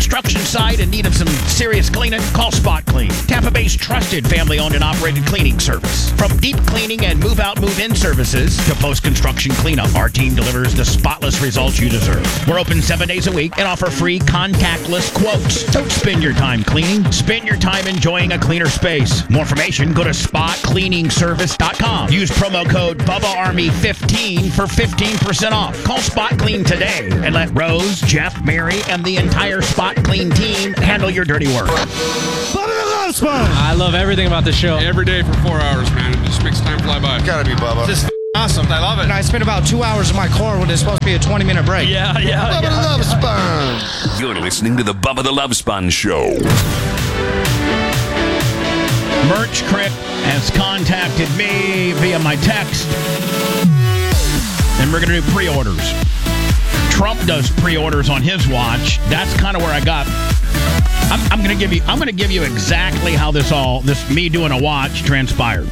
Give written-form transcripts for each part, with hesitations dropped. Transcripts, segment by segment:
construction site and needed some serious cleaning? Call Spot Clean, Tampa Bay's trusted family-owned and operated cleaning service. From deep cleaning and move-out, move-in services to post-construction cleanup, our team delivers the spotless results you deserve. We're open 7 days a week and offer free contactless quotes. Don't spend your time cleaning. Spend your time enjoying a cleaner space. More information, go to spotcleaningservice.com. Use promo code BubbaArmy15 for 15% off. Call Spot Clean today and let Rose, Jeff, Mary, and the entire Spot Clean team handle your dirty work. Bubba the Love Sponge! I love everything about the show. Every day for 4 hours, man. It just makes time fly by. Gotta be Bubba. This is awesome. I love it. And I spent about 2 hours in my car when it's supposed to be a 20-minute break. Bubba the Love Sponge. You're listening to the Bubba the Love Sponge Show. Merch Crick has contacted me via my text, and we're going to do pre-orders. Trump does pre-orders on his watch. That's kind of where I got. I'm going to give you exactly how this me doing a watch transpired.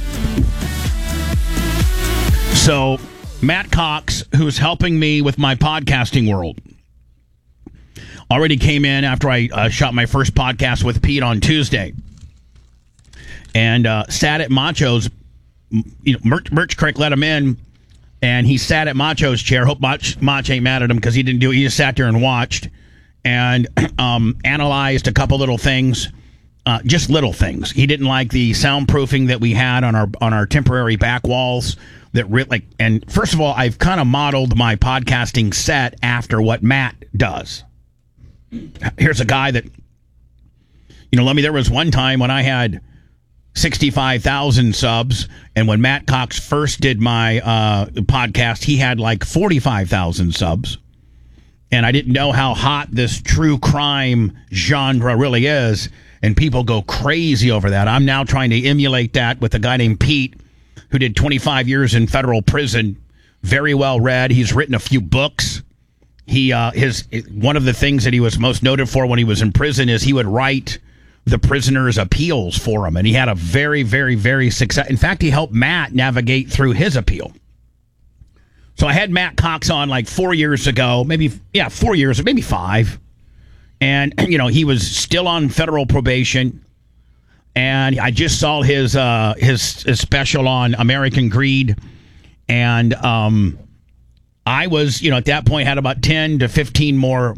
So, Matt Cox, who's helping me with my podcasting world, already came in after I shot my first podcast with Pete on Tuesday, and sat at Macho's. Merch Crick let him in, and he sat at Macho's chair. Hope Mach ain't mad at him because he didn't do it. He just sat there and watched and analyzed a couple little things, just little things. He didn't like the soundproofing that we had on our temporary back walls. And first of all, I've kind of modeled my podcasting set after what Matt does. Here's a guy that, there was one time when I had 65,000 subs, and when Matt Cox first did my podcast, he had like 45,000 subs. And I didn't know how hot this true crime genre really is, and people go crazy over that. I'm now trying to emulate that with a guy named Pete, who did 25 years in federal prison, very well read. He's written a few books. One of the things that he was most noted for when he was in prison is he would write the prisoners' appeals for him, and he had a very, very, very success. In fact, he helped Matt navigate through his appeal. So I had Matt Cox on like 4 years ago, 4 years, maybe 5, and he was still on federal probation. And I just saw his special on American Greed, and I was at that point had about 10 to 15 more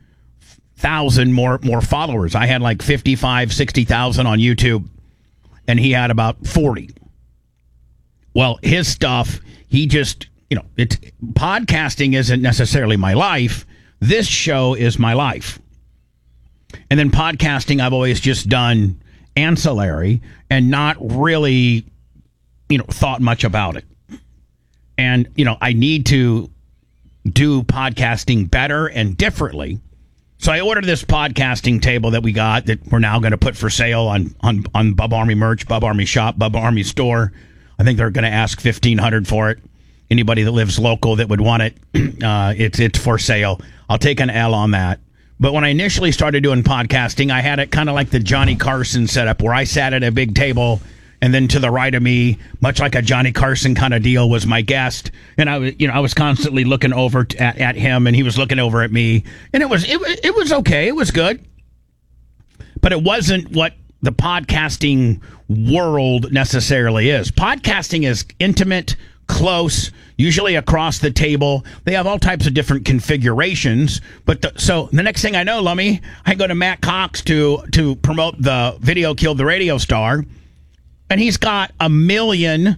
followers. I had like 55, 60,000 on YouTube, and he had about 40. Well, his stuff, he just podcasting isn't necessarily my life. This show is my life, and then podcasting I've always just done ancillary and not really thought much about it. And I need to do podcasting better and differently. So I ordered this podcasting table that we got that we're now going to put for sale on Bubba Army merch, Bubba Army shop, Bubba Army store. I think they're going to ask $1,500 for it. Anybody that lives local that would want it, it's for sale. I'll take an L on that. But when I initially started doing podcasting, I had it kind of like the Johnny Carson setup, where I sat at a big table, and then to the right of me, much like a Johnny Carson kind of deal, was my guest, and I was constantly looking over at him, and he was looking over at me, and it was okay, it was good, but it wasn't what the podcasting world necessarily is. Podcasting is intimate, close, usually across the table. They have all types of different configurations. But so the next thing I know, Lummy, I go to Matt Cox to promote the Video Killed the Radio Star, and he's got a million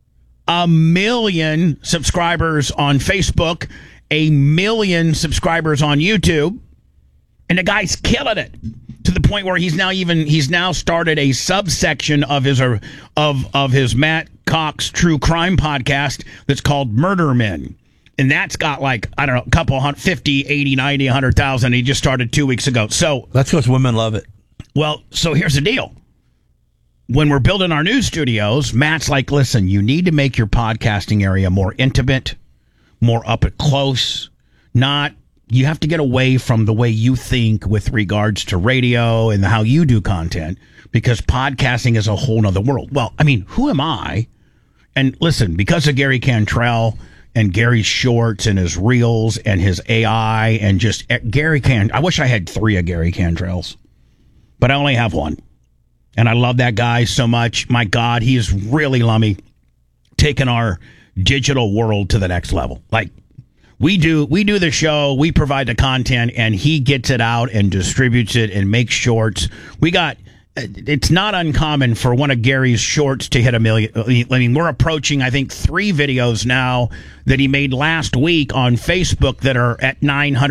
subscribers on Facebook, 1 million subscribers on YouTube, and the guy's killing it to the point where he's now started a subsection of his Matt Cox true crime podcast that's called Murder Men. And that's got like, I don't know, a couple 50, 80, 90, 100,000. He just started 2 weeks ago. So that's because women love it. Well, so here's the deal. When we're building our new studios, Matt's like, listen, you need to make your podcasting area more intimate, more up close, you have to get away from the way you think with regards to radio and how you do content, because podcasting is a whole nother world. Well, I mean, who am I? And listen, because of Gary Cantrell and Gary's shorts and his reels and his AI and just Gary I wish I had 3 of Gary Cantrell's, but I only have 1. And I love that guy so much. My God, he is really, Lummy, taking our digital world to the next level. Like, we do the show, we provide the content, and he gets it out and distributes it and makes shorts. It's not uncommon for one of Gary's shorts to hit 1 million. I mean, we're approaching, I think, 3 videos now that he made last week on Facebook that are at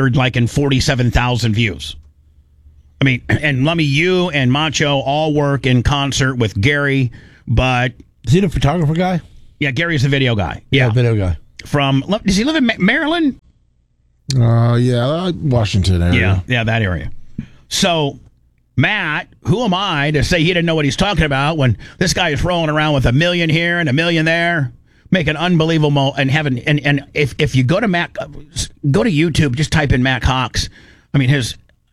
947,000 views. I mean, and Lummy, you and Macho all work in concert with Gary, but... Is he the photographer guy? Yeah, Gary's the video guy. Yeah, video guy. Does he live in Maryland? Yeah, Washington area. Yeah, that area. So... Matt, who am I to say he didn't know what he's talking about when this guy is rolling around with 1 million here and 1 million there, making unbelievable and having and if you go to YouTube, just type in Matt Cox. I mean his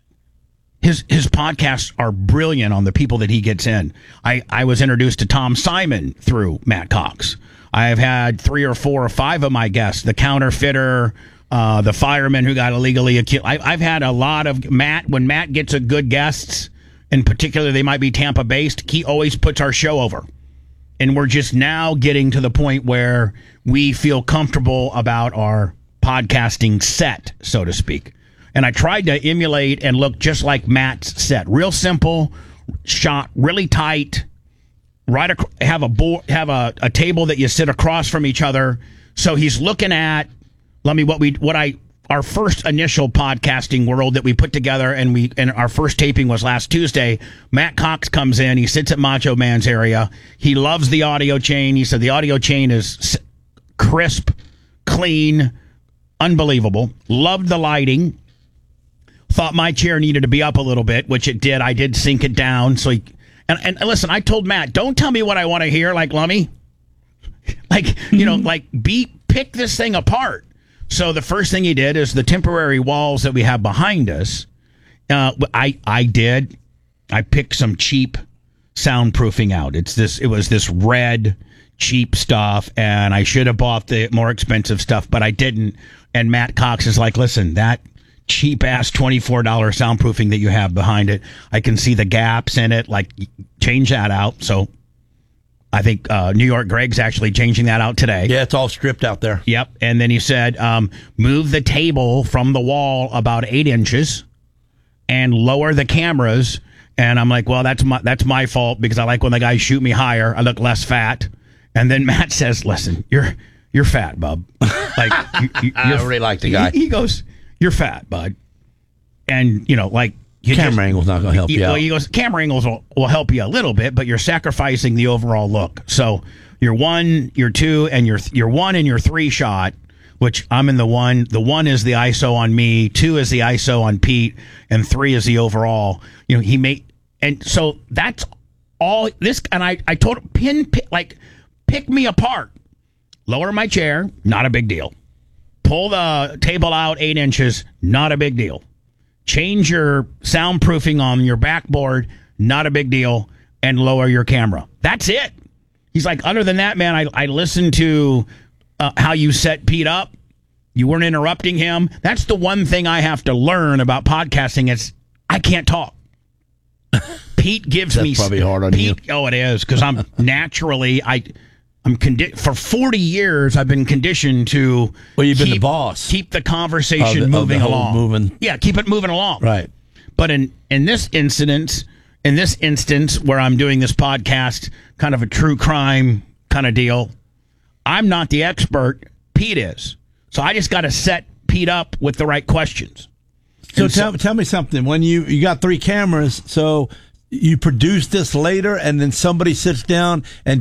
podcasts are brilliant on the people that he gets in. I was introduced to Tom Simon through Matt Cox. I have had 3 or 4 or 5 of my guests, the counterfeiter, the fireman who got illegally accused. I've had a lot of Matt. When Matt gets a good guests, in particular, they might be Tampa based, he always puts our show over. And we're just now getting to the point where we feel comfortable about our podcasting set, so to speak. And I tried to emulate and look just like Matt's set. Real simple, shot really tight, have a table that you sit across from each other. So he's looking at our first initial podcasting world that we put together, and our first taping was last Tuesday. Matt Cox comes in. He sits at Macho Man's area. He loves the audio chain. He said the audio chain is crisp, clean, unbelievable. Loved the lighting. Thought my chair needed to be up a little bit, which it did. I did sink it down. So and listen, I told Matt, don't tell me what I want to hear, like Lummy. Pick this thing apart. So the first thing he did is the temporary walls that we have behind us. I picked some cheap soundproofing out. It was this red cheap stuff, and I should have bought the more expensive stuff, but I didn't. And Matt Cox is like, listen, that cheap ass $24 soundproofing that you have behind it, I can see the gaps in it. Like, change that out. So I think New York Greg's actually changing that out today. Yeah, it's all stripped out there. Yep. And then he said, move the table from the wall about 8 inches and lower the cameras. And I'm like, well, that's my fault because I like when the guys shoot me higher. I look less fat. And then Matt says, listen, you're fat, bub. Like, I really like the guy. He goes, you're fat, bud. And, camera angle's not going to help you out. Well, he goes, camera angles will help you a little bit, but you're sacrificing the overall look. So your 1, your 2, and your 1 and your 3 shot, which I'm in the 1. The 1 is the ISO on me, 2 is the ISO on Pete, and 3 is the overall. He made, and so that's all this. And I told him, pick me apart. Lower my chair, not a big deal. Pull the table out 8 inches, not a big deal. Change your soundproofing on your backboard, not a big deal, and lower your camera. That's it. He's like, other than that, man, I listened to how you set Pete up. You weren't interrupting him. That's the one thing I have to learn about podcasting is I can't talk. Pete gives me... That's probably hard on you. Oh, it is, because I'm naturally... for 40 years, I've been conditioned to. Well, you've been the boss. Keep the conversation moving along. Yeah, keep it moving along. Right. But in this instance where I'm doing this podcast, kind of a true crime kind of deal, I'm not the expert. Pete is. So I just got to set Pete up with the right questions. So tell me something. When you got 3 cameras, so you produce this later, and then somebody sits down and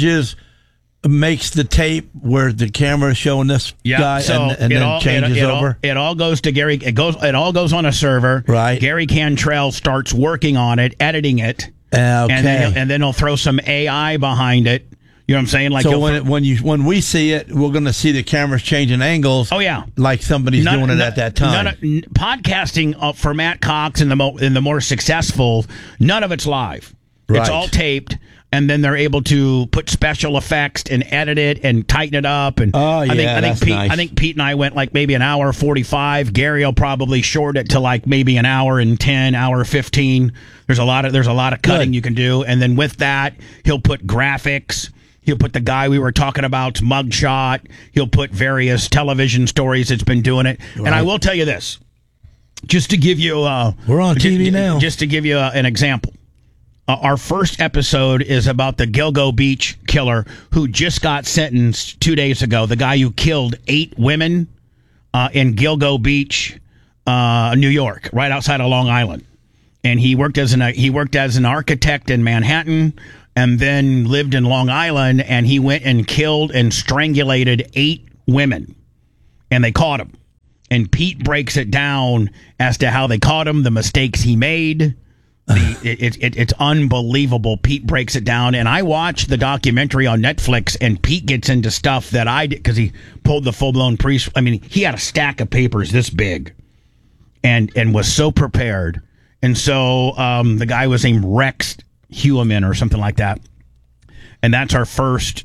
makes the tape where the camera is showing this guy, so and then changes over. It all goes to Gary. It all goes on a server. Right. Gary Cantrell starts working on it, editing it, okay. and then he'll throw some AI behind it. You know what I'm saying? Like, so when we see it, we're going to see the cameras changing angles. Oh yeah, like somebody's doing it at that time. Podcasting for Matt Cox and the more successful, none of it's live. Right. It's all taped, and then they're able to put special effects and edit it and tighten it up. And Oh, yeah, that's Pete, nice. I think Pete and I went like maybe an hour 45. Gary will probably short it to like maybe an hour and 10, hour 15. There's a lot of cutting Good. you can do, and then with that, he'll put graphics. He'll put the guy we were talking about's mugshot. He'll put various television stories that's been doing it. And I will tell you this, just to give you We're on TV now. Just to give you an example. Our first episode is about the Gilgo Beach killer who just got sentenced 2 days ago. The guy who killed 8 women in Gilgo Beach, New York, right outside of Long Island. And he worked as an architect in Manhattan, and then lived in Long Island. And he went and killed and strangulated 8 women, and they caught him. And Pete breaks it down as to how they caught him, the mistakes he made. It's unbelievable. Pete breaks it down, and I watched the documentary on Netflix, and Pete gets into stuff that I did because he pulled the full-blown priest. I mean, he had a stack of papers this big and was so prepared. And so the guy was named Rex Heumann or something like that. And that's our first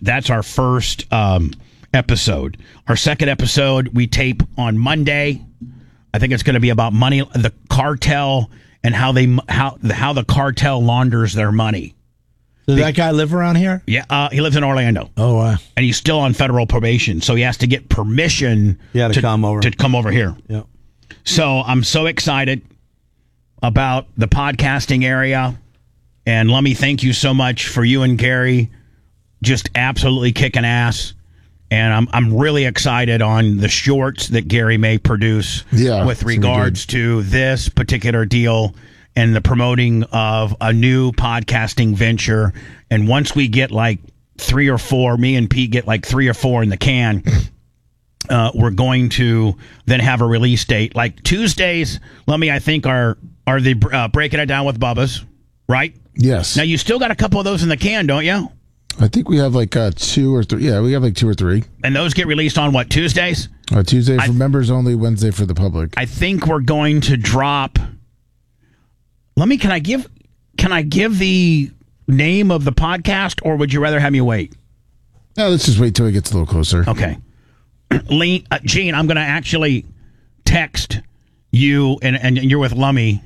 episode. Our second episode we tape on Monday. I think it's going to be about money, the cartel, and how the cartel launders their money. Does that guy live around here? Yeah, he lives in Orlando. Oh, wow. And he's still on federal probation, so he has to get permission to come over here. Yeah. So I'm so excited about the podcasting area. And let me thank you so much for you and Gary just absolutely kicking ass. And I'm really excited on the shorts that Gary may produce with regards to this particular deal and the promoting of a new podcasting venture. And once we get like 3 or 4, me and Pete get like 3 or 4 in the can, we're going to then have a release date. Like Tuesdays, I think are the Breaking It Down with Bubba's, right? Yes. Now, you still got a couple of those in the can, don't you? I think we have like 2 or 3. Yeah, we have like 2 or 3. And those get released on what, Tuesdays? Tuesday for members only, Wednesday for the public. I think we're going to drop. Can I give the name of the podcast, or would you rather have me wait? No, let's just wait till it gets a little closer. Okay. Gene, I'm going to actually text you, and you're with Lummy,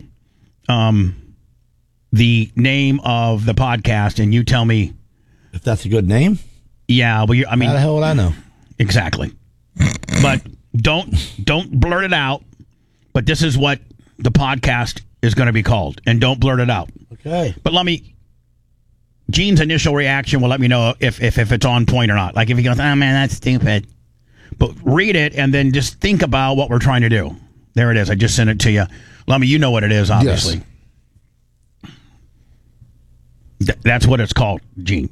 the name of the podcast, and you tell me if that's a good name. Yeah, well, how the hell would I know? Exactly. But don't blurt it out. But this is what the podcast is going to be called, and don't blurt it out. Okay. But Gene's initial reaction will let me know if it's on point or not. Like if he goes, oh man, that's stupid. But read it and then just think about what we're trying to do. There it is. I just sent it to you. Lummy, you know what it is, obviously. Yes. That's what it's called, Gene.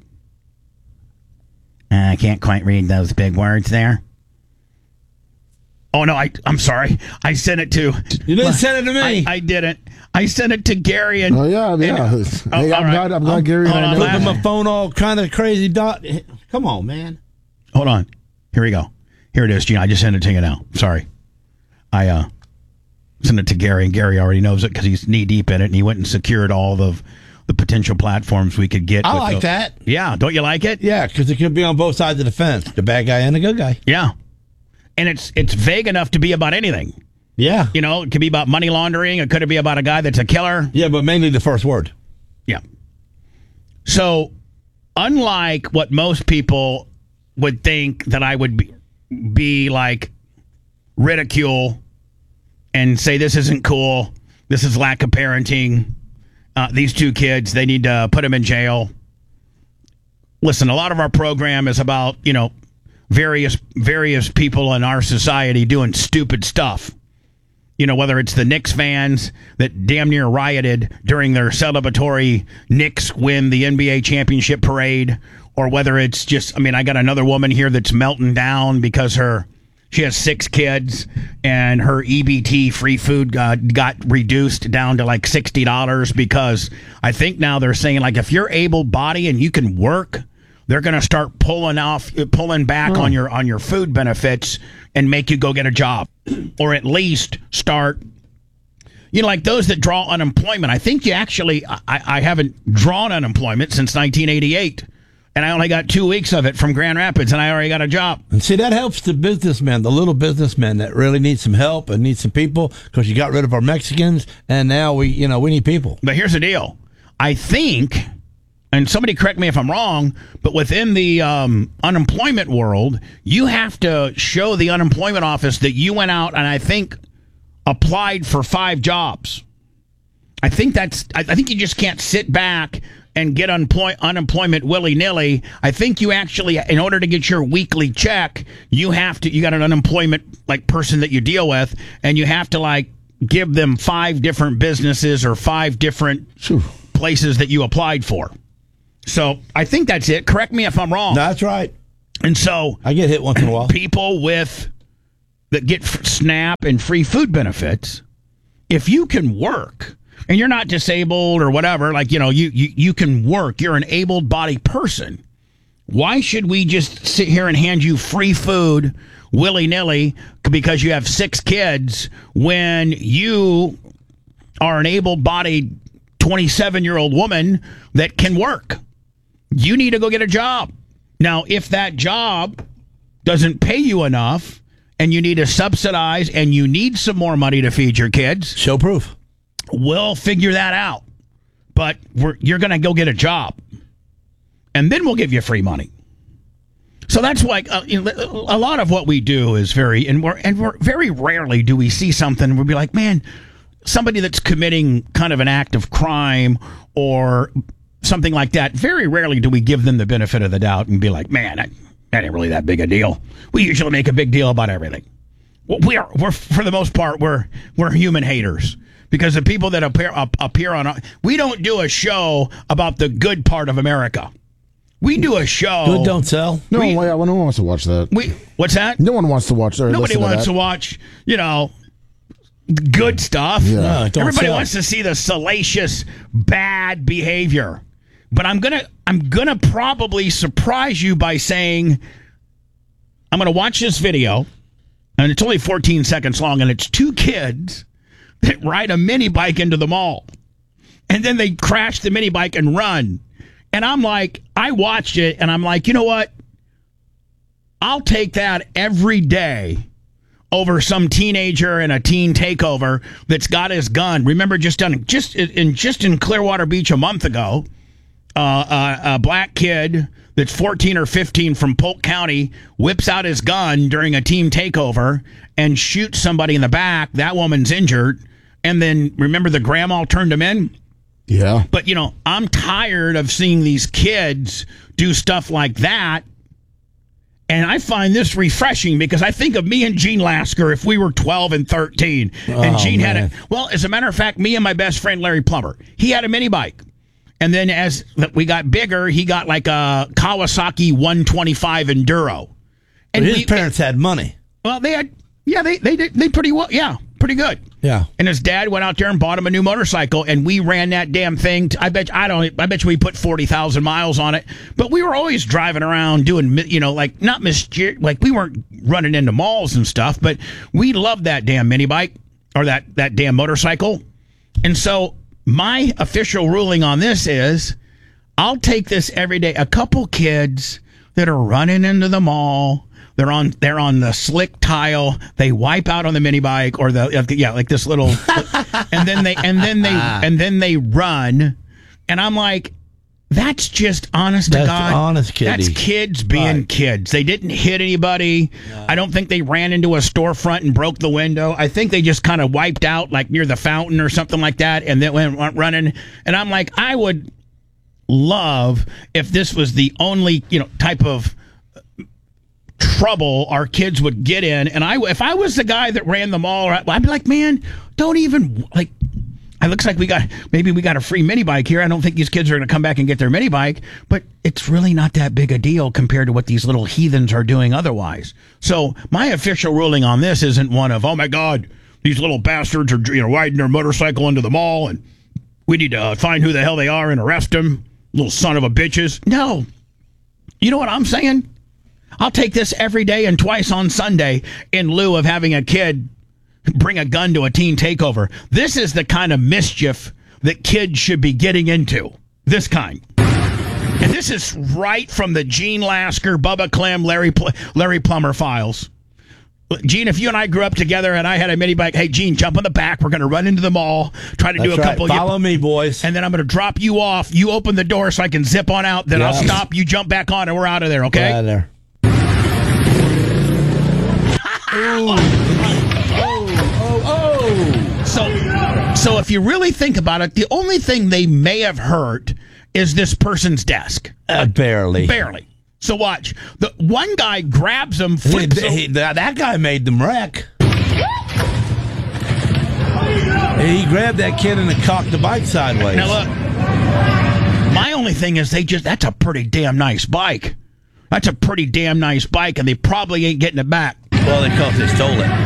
I can't quite read those big words there. Oh, no, I'm sorry. I sent it to... You didn't send it to me. I didn't. I sent it to Gary. And, yeah. Hey, I'm glad Gary and I know. Look at my phone all kind of crazy. Come on, man. Hold on. Here we go. Here it is, Gene. I just sent it to you now. Sorry. I sent it to Gary, and Gary already knows it because he's knee-deep in it, and he went and secured all of the potential platforms we could get. I like that. Yeah. Don't you like it? Yeah, because it could be on both sides of the fence. The bad guy and the good guy. Yeah. And it's vague enough to be about anything. Yeah. You know, it could be about money laundering. It could be about a guy that's a killer. Yeah, but mainly the first word. Yeah. So, unlike what most people would think that I would be like ridicule and say this isn't cool, this is lack of parenting, these 2 kids, they need to put them in jail. Listen, a lot of our program is about, various people in our society doing stupid stuff. Whether it's the Knicks fans that damn near rioted during their celebratory Knicks win the NBA championship parade, or whether it's just, I got another woman here that's melting down because she has 6 kids and her EBT free food got reduced down to like $60 because I think now they're saying like if you're able-bodied and you can work, they're going to start pulling back on your food benefits and make you go get a job, or at least start, You know, like those that draw unemployment. I think you actually, I haven't drawn unemployment since 1988. And I only got 2 weeks of it from Grand Rapids, and I already got a job. And see, that helps the businessmen, the little businessmen that really need some help and need some people, because you got rid of our Mexicans, and now we need people. But here's the deal. I think, and somebody correct me if I'm wrong, but within the unemployment world, you have to show the unemployment office that you went out and I think applied for 5 jobs. I think you just can't sit back and get unemployment willy-nilly. I think you actually, in order to get your weekly check, you got an unemployment person that you deal with, and you have to give them 5 different businesses or 5 different places that you applied for. So I think that's it. Correct me if I'm wrong. That's right. And so I get hit once in a while. People that get SNAP and free food benefits, if you can work and you're not disabled or whatever, you can work, you're an able-bodied person, why should we just sit here and hand you free food willy-nilly because you have 6 kids when you are an able-bodied 27-year-old woman that can work? You need to go get a job. Now, if that job doesn't pay you enough and you need to subsidize and you need some more money to feed your kids, show proof. We'll figure that out. But you're going to go get a job, and then we'll give you free money. So that's why a lot of what we do is we're very rarely do we see something and we'll be like, man, somebody that's committing kind of an act of crime or something like that. Very rarely do we give them the benefit of the doubt and be like, man, that ain't really that big a deal. We usually make a big deal about everything. We're for the most part, we're human haters. Because the people that appear on, we don't do a show about the good part of America. We do a show. Good don't sell. No one wants to watch that. What's that? No one wants to watch that. Nobody wants to watch, good stuff. Yeah. Everybody wants to see the salacious, bad behavior. But I'm gonna probably surprise you by saying I'm gonna watch this video, and it's only 14 seconds long, and it's 2 kids that ride a mini bike into the mall, and then they crash the mini bike and run. And I'm like, I watched it, and I'm like, you know what? I'll take that every day over some teenager in a teen takeover that's got his gun. Remember, just in Clearwater Beach a month ago, a black kid that's 14 or 15 from Polk County whips out his gun during a team takeover and shoots somebody in the back. That woman's injured. And then, remember, the grandma turned him in? Yeah. But, I'm tired of seeing these kids do stuff like that. And I find this refreshing because I think of me and Gene Lasker if we were 12 and 13. And Gene had it. Well, as a matter of fact, me and my best friend, Larry Plummer, he had a mini bike. And then as we got bigger, he got like a Kawasaki 125 Enduro. And but his parents had money. Well, they had, they did pretty well. Yeah, pretty good. Yeah. And his dad went out there and bought him a new motorcycle, and we ran that damn thing. I bet you we put 40,000 miles on it. But we were always driving around doing, not mischief, we weren't running into malls and stuff, but we loved that damn mini bike or that damn motorcycle. And so my official ruling on this is I'll take this every day. A couple kids that are running into the mall, they're on the slick tile, they wipe out on the mini bike or like this little and then they run, and I'm like, that's just honest to God. Honest kiddie. That's kids being kids. They didn't hit anybody. No. I don't think they ran into a storefront and broke the window. I think they just kind of wiped out like near the fountain or something like that and then went running. And I'm like, I would love if this was the only, type of trouble our kids would get in. And if I was the guy that ran the mall, I'd be like, man, don't even it looks like we got a free mini bike here. I don't think these kids are going to come back and get their mini bike, but it's really not that big a deal compared to what these little heathens are doing otherwise. So my official ruling on this isn't one of, oh my God, these little bastards are riding their motorcycle into the mall and we need to find who the hell they are and arrest them, little son of a bitches. No. You know what I'm saying? I'll take this every day and twice on Sunday in lieu of having a kid bring a gun to a teen takeover. This is the kind of mischief that kids should be getting into. This kind. And this is right from the Gene Lasker, Bubba Clem, Larry Plummer files. Gene, if you and I grew up together and I had a mini bike, hey, Gene, jump on the back. We're going to run into the mall, try to do a couple. Follow me, boys. And then I'm going to drop you off. You open the door so I can zip on out. Then I'll stop. You jump back on and we're out of there, okay? Out of there. So if you really think about it, the only thing they may have hurt is this person's desk. Barely. Barely. So watch. The one guy grabs him. That guy made them wreck. He grabbed that kid and cocked the bike sideways. Now look, my only thing is that's a pretty damn nice bike. That's a pretty damn nice bike, and they probably ain't getting it back. Well, because they stole it.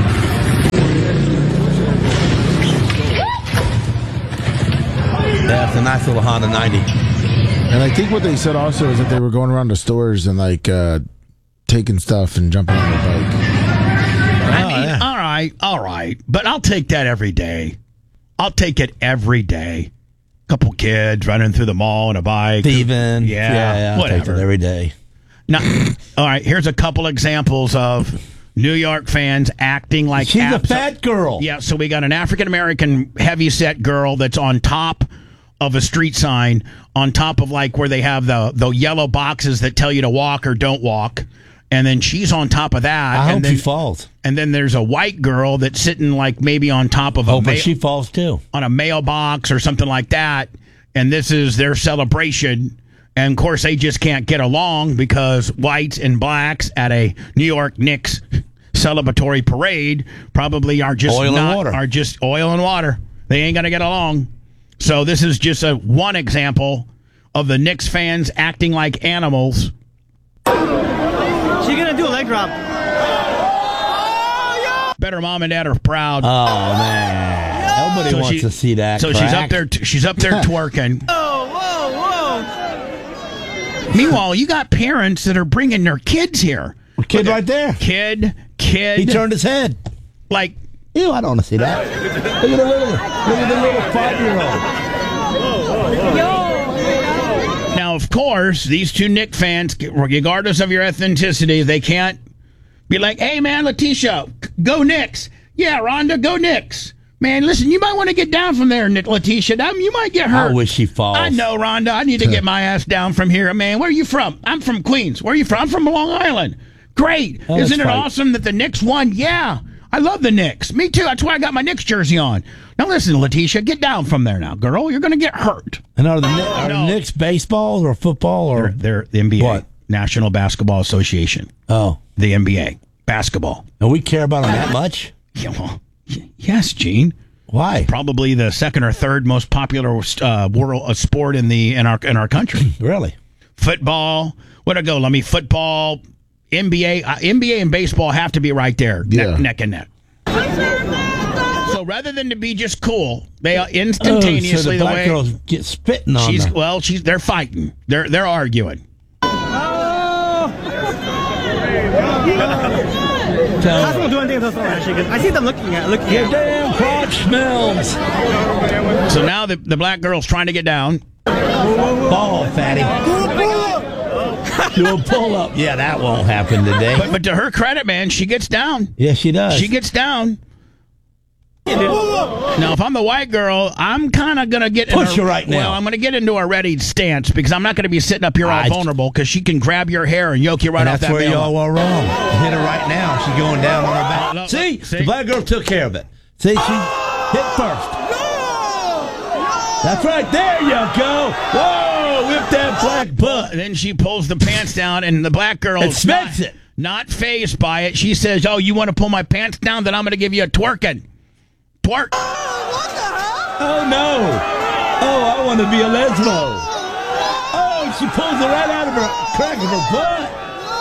That's a nice little Honda 90. And I think what they said also is that they were going around the stores and like taking stuff and jumping on their bike. I mean, all right. But I'll take that every day. I'll take it every day. Couple kids running through the mall on a bike. Thieving. Yeah, I'll whatever. take it every day. Now, all right, here's a couple examples of New York fans acting like she's a fat girl. Yeah, so we got an African-American heavy-set girl that's on top of a street sign, on top of like where they have the yellow boxes that tell you to walk or don't walk. And then she's on top of that. I hope she falls. And then there's a white girl that's sitting like maybe on top of but she falls too. On a mailbox or something like that. And this is their celebration. And of course, they just can't get along because whites and blacks at a New York Knicks celebratory parade probably are just oil and water. They ain't gonna get along. So this is just one example of the Knicks fans acting like animals. She's gonna do a leg drop. Better mom and dad are proud. Oh man, nobody wants to see that. So crack. she's up there twerking. Whoa! Meanwhile, you got parents that are bringing their kids here. Kid right there. Kid. He turned his head. Like, ew, I don't want to see that. Look at the little 5-year-old. Now, of course, these two Knick fans, regardless of your ethnicity, they can't be like, hey, man, Letitia, go Knicks. Yeah, Rhonda, go Knicks. Man, listen, you might want to get down from there, Letitia. You might get hurt. I wish she falls. I know, Rhonda. I need to get my ass down from here. Man, where are you from? I'm from Queens. Where are you from? I'm from Long Island. Great. Isn't it awesome that the Knicks won? Yeah. I love the Knicks. Me too. That's why I got my Knicks jersey on. Now listen, Letitia, get down from there now, girl. You're going to get hurt. And are the Knicks baseball or football? Or They're the NBA. What? National Basketball Association. Oh. The NBA. Basketball. And we care about them that much? Yeah, well, yes, Gene. Why? Probably the second or third most popular world sport in our country. Really? Football. Where'd I go? Let me football. NBA and baseball have to be right there, neck and neck. So rather than to be just cool, they instantaneously so the black girls get spitting on them. They're fighting. They're arguing. I see them looking at Your damn crotch smells. So now the black girl's trying to get down. Ball, fatty. Do a pull up. Yeah, that won't happen today. But to her credit, man, she gets down. Yeah, she does. She gets down. Now, if I'm the white girl, I'm kind of going to get push her right now. Well, I'm going to get into a ready stance because I'm not going to be sitting up here all vulnerable because she can grab your hair and yoke you right off that. That's where y'all were wrong. Hit her right now. She's going down on her back. See, the black girl took care of it. See, she hit first. That's right. There you go. Whoa, whip that black butt. And then she pulls the pants down, and the black girl smacks it. Not fazed by it. She says, "Oh, you want to pull my pants down? Then I'm going to give you a twerking." Twerk. Oh, no. Oh, I want to be a lesbo. Oh, she pulls it right out of her crack of her butt.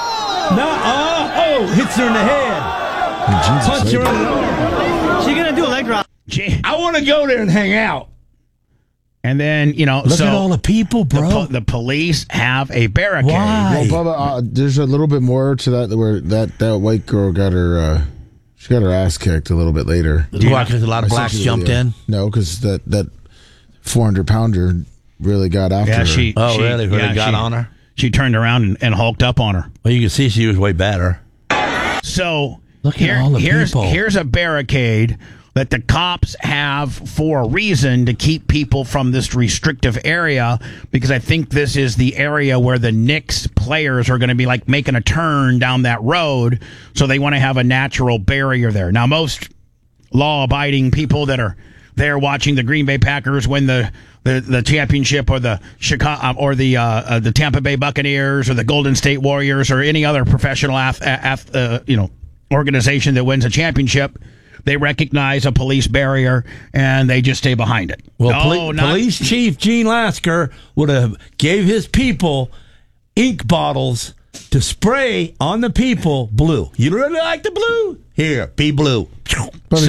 Oh, hits her in the head. Punch her in the arm. She's going to do a leg drop. I want to go there and hang out. And then, look at all the people, bro. The police have a barricade. Why? Well, Bubba, there's a little bit more to that where that white girl got her She got her ass kicked a little bit later. Why? Because a lot of I blacks sent you the jumped video. in. No, because that 400-pounder really got after her. She Really got on her? She turned around and hulked up on her. Well, you can see she was way better. So Look at all the people. Here's a barricade that the cops have for a reason to keep people from this restrictive area, because I think this is the area where the Knicks players are going to be like making a turn down that road. So they want to have a natural barrier there. Now, most law-abiding people that are there watching the Green Bay Packers win the championship, or the Chicago or the Tampa Bay Buccaneers or the Golden State Warriors or any other professional organization that wins a championship, they recognize a police barrier and they just stay behind it. Well, Police Chief Gene Lasker would have gave his people ink bottles to spray on the people blue. You really like the blue? Here, be blue. But